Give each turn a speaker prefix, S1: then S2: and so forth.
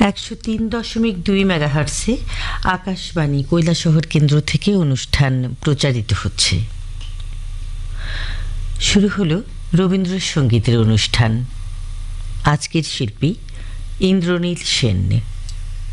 S1: 103.2 মেগাহার্টসে আকাশবাণী কৈলাসহর কেন্দ্র থেকে অনুষ্ঠান প্রচারিত হচ্ছে। শুরু হলো রবীন্দ্রসঙ্গীতের অনুষ্ঠান। আজকের শিল্পী ইন্দ্রনীল সেন।